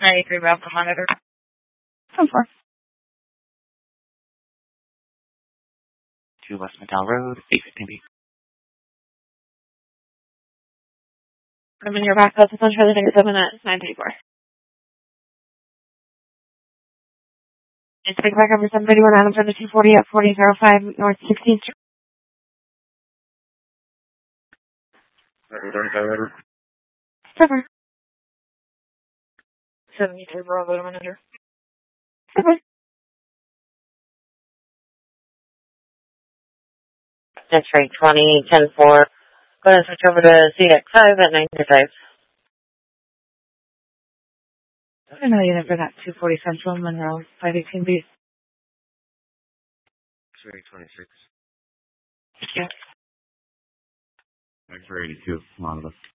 93 Alpha Monitor. 10-4. 2 West McDowell Road, 815B. I'm in your back. That's on Charlie Ticket 7 at 934. Just take back over 731 Adam for the 240 at 4005 North 16th Street. 35 River. 10-4. 73 Bravo Manager. 10-4. X-ray 20, 10-4. Go ahead and switch over to CX5 at 935. I don't know you never got 240 Central Monroe 518B. X-ray 26. Yeah. X-ray 82, Monolith.